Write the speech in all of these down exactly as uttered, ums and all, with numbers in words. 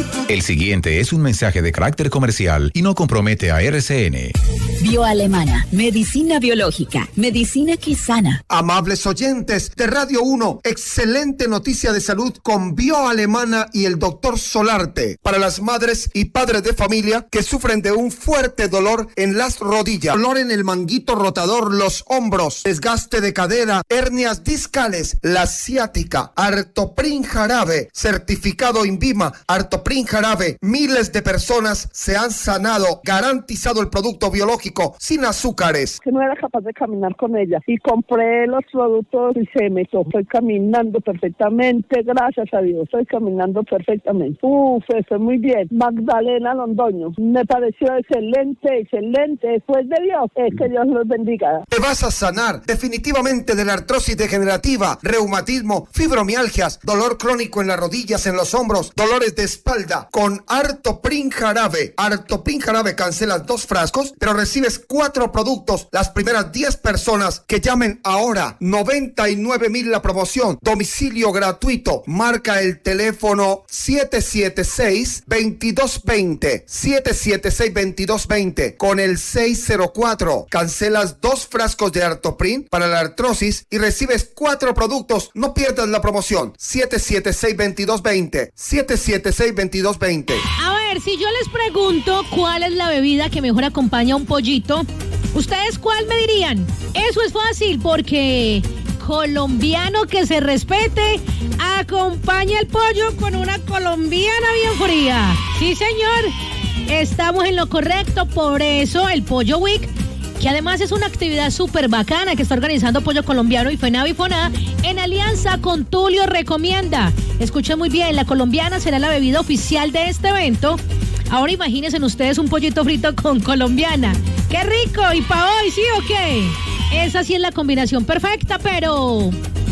El siguiente es un mensaje de carácter comercial y no compromete a R C N. Bioalemana, medicina biológica, medicina que sana. Amables oyentes de Radio uno, excelente noticia de salud con Bioalemana y el doctor Solarte para las madres y padres de familia que sufren de un fuerte dolor en las rodillas, dolor en el manguito rotador, los hombros, desgaste de cadera, hernias discales, la ciática. Artoprin Jarabe, certificado INVIMA, Artoprin Jarabe, miles de personas se han sanado, garantizado el producto biológico sin azúcares. Que no era capaz de caminar con ella y compré los productos y se me estoy caminando perfectamente, gracias a Dios, estoy caminando perfectamente. Uf, estoy muy bien. Magdalena Londoño, me pareció excelente, excelente, después de Dios, es que Dios los bendiga. Te vas a sanar definitivamente de la artrosis degenerativa, reumatismo, fibromialgias, dolor crónico en las rodillas, en los hombros, dolores de espalda, con Artoprin Jarabe. Artoprin Jarabe, cancelas dos frascos, pero recibes cuatro productos las primeras diez personas que llamen ahora. noventa y nueve mil la promoción, domicilio gratuito. Marca el teléfono siete siete seis, veintidós veinte, siete siete seis, veintidós veinte con el seis cero cuatro. Cancelas dos frascos de Artoprin para la artrosis y recibes cuatro productos. No pierdas la promoción. siete siete seis, veintidós veinte, siete siete seis, veintidós veinte. A ver, si yo les pregunto cuál es la bebida que mejor acompaña a un pollito, ¿ustedes cuál me dirían? Eso es fácil porque colombiano que se respete acompaña el pollo con una colombiana bien fría. Sí, señor, estamos en lo correcto. Por eso el Pollo Week, que además es una actividad súper bacana que está organizando Pollo Colombiano y FENAVIFONA en alianza con Tulio Recomienda. Escuchen muy bien, la colombiana será la bebida oficial de este evento. Ahora imagínense ustedes un pollito frito con colombiana. ¡Qué rico! ¿Y pa' hoy, sí o qué? Esa sí es la combinación perfecta, pero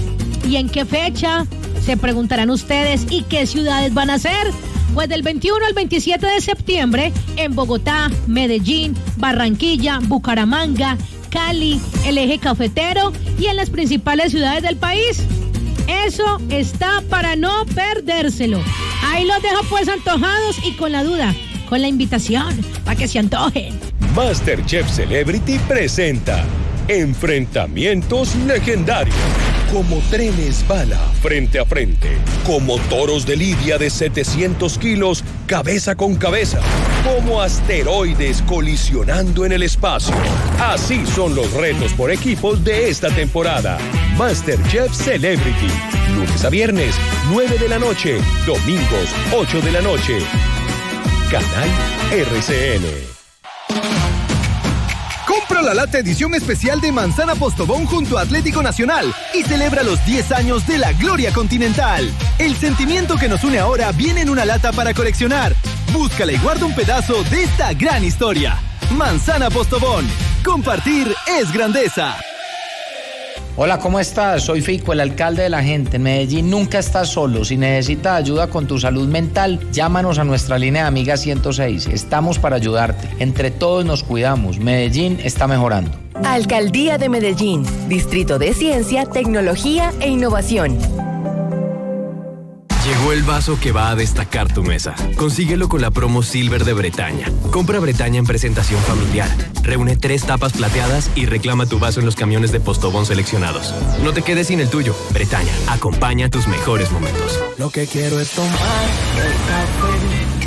¿y en qué fecha? Se preguntarán ustedes. ¿Y qué ciudades van a ser? Pues del veintiuno al veintisiete de septiembre en Bogotá, Medellín, Barranquilla, Bucaramanga, Cali, el eje cafetero y en las principales ciudades del país. Eso está para no perdérselo. Ahí los dejo pues antojados y con la duda, con la invitación, para que se antojen. MasterChef Celebrity presenta enfrentamientos legendarios. Como trenes bala frente a frente, como toros de lidia de setecientos kilos cabeza con cabeza, como asteroides colisionando en el espacio. Así son los retos por equipos de esta temporada. MasterChef Celebrity, lunes a viernes, nueve de la noche, domingos, ocho de la noche. Canal R C N. Compra la lata edición especial de Manzana Postobón junto a Atlético Nacional y celebra los diez años de la Gloria Continental. El sentimiento que nos une ahora viene en una lata para coleccionar. Búscala y guarda un pedazo de esta gran historia. Manzana Postobón. Compartir es grandeza. Hola, ¿cómo estás? Soy Fico, el alcalde de la gente. En Medellín nunca estás solo. Si necesitas ayuda con tu salud mental, llámanos a nuestra línea de Amiga ciento seis. Estamos para ayudarte. Entre todos nos cuidamos. Medellín está mejorando. Alcaldía de Medellín. Distrito de Ciencia, Tecnología e Innovación. Llegó el vaso que va a destacar tu mesa. Consíguelo con la promo Silver de Bretaña. Compra Bretaña en presentación familiar. Reúne tres tapas plateadas y reclama tu vaso en los camiones de Postobón seleccionados. No te quedes sin el tuyo. Bretaña, acompaña tus mejores momentos. Lo que quiero es tomar el café